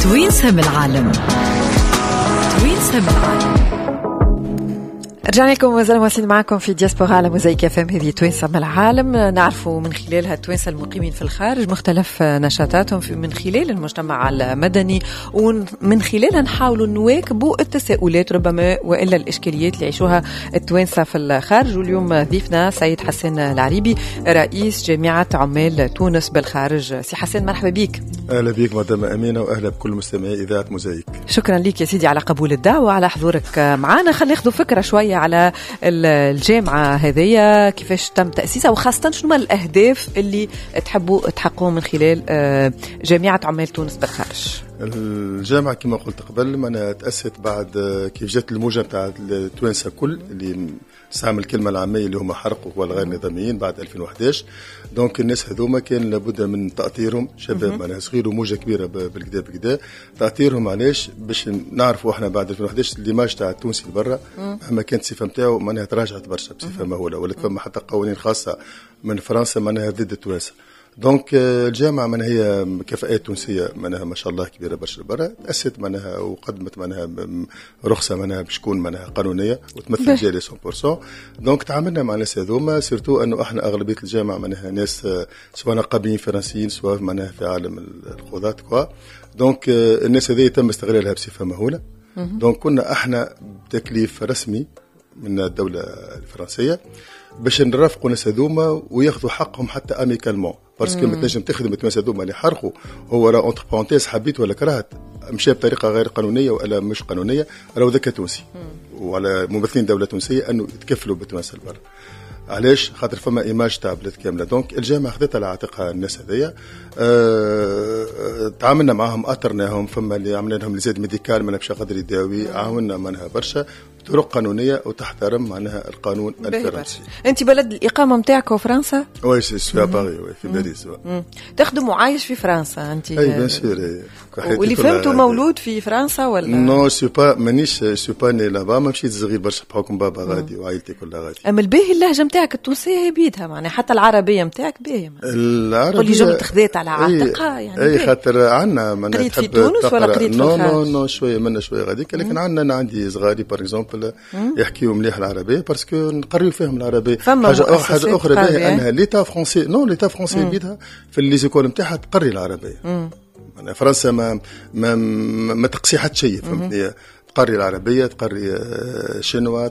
توينسها بالعالم. توينسها بالعالم. رجعنا لكم وزال مواصلين معكم في دياسبورا على موزايك اف ام. هذه توينسا من العالم، نعرفوا من خلالها التوانسة المقيمين في الخارج مختلف نشاطاتهم من خلال المجتمع المدني، ومن خلالها نحاولوا نواكبوا التساؤلات ربما وإلا الإشكاليات اللي يعيشوها التوانسة في الخارج. واليوم ضيفنا سيد حسن العريبي رئيس جامعة عمال تونس بالخارج. سي حسن مرحبا بك. أهلا بك مدام أمينة، وأهلا بكل مستمعي إذاعة موزايك. شكرا لك يا سيدي على قبول الدعوة وعلى حضورك معنا. خلينا ناخذ فكرة شوية على الجامعة هذه، كيفاش تم تأسيسها، وخاصة شنو الأهداف اللي تحبوا تحققوا من خلال جامعة عمال تونس بالخارج. الجامعة كما قلت قبل أنا تأسست بعد كيف جات الموجة بتاع التوانسة كل اللي استعمل الكلمة العامية اللي هم حرقوا والغير نظاميين بعد 2011. دونك الناس هذوما كان لابد من تأطيرهم، شباب معناها صغير وموجة كبيرة بالكدا تأطيرهم. علاش؟ باش نعرفوا احنا بعد 2011 الليماج تاع التونسي لبرا مهما كانت الصفة نتاعو معناها تراجعت برشا بصفة مهولة، ولا فما حتى قوانين خاصة من فرنسا معناها ضد التوانسة. دونك الجامعة من هي كفاءات تونسية منها ما شاء الله كبيرة برشا برا، تأسست منها وقدمت منها رخصة منها باش تكون منها قانونية وتمثل جالي 100%. دونك تعاملنا مع الناس هذوما، سيرتو أنه احنا أغلبية الجامعة منها ناس سواء نقابيين فرنسيين سواء منها في عالم القضاة كوا. دونك الناس هذه تم استغلالها بصفة مهولة. دونك كنا احنا بتكليف رسمي من الدولة الفرنسية باش نرافقوا الناس هذوما وياخذوا حقهم حتى اميكالمون، باسكو ما تنجم تخدم الناس هذوما اللي حرقوا هو راه اونتر بارونتيز حبيت ولا كرهت مشى بطريقه غير قانونيه ولا مش قانونيه، راهو ذاك تونسي وعلى ممثلين دوله تونسيه انه يتكفلوا بالتوانسه البر. علاش؟ خاطر فما ايماج تاع بلاد كامله. دونك الجامعه خذت على عاتقها الناس هذيا، تعاملنا معهم، اثرناهم، فما اللي عملنا لهم لزاد ميديكال ما باش قادر يداوي، عاوننا منها برشا طرق قانونيه وتحترم معناها القانون الفرنسي. انت بلد الاقامه نتاعك فرنسا؟ وي سي باريس، وي في باريس. تخدم وعايش في فرنسا انت؟ اي بيان سور. واللي فهمته مولود في فرنسا ولا؟ نو سي با مانيش سي با ني لابا، ما مشيت صغير برشا بحكم بابا غادي وعائلتي كلها غادي. اما الباهي اللهجه نتاعك التونسيه بيدها معناها، حتى العربيه نتاعك باهيه. العربيه قولي جمله خذات على عاتقها يعني. اي خاطر عندنا من قريت في تونس ولا قريت في الخارج؟ نو شويه منا شويه غاديك، لكن عندنا عندي صغاري بار اكزومبل يحكيوا مليح العربيه باسكو نقريو فيهم العربيه. حاجه اخرى باهي انها ليتا فرونسي، ليتا فرونسي بيدها في الليزيكول نتاعها تقري العربيه. فرنسا ما تقصي حتى شيء، فهمتني؟ تقري العربيه، تقري شنوا،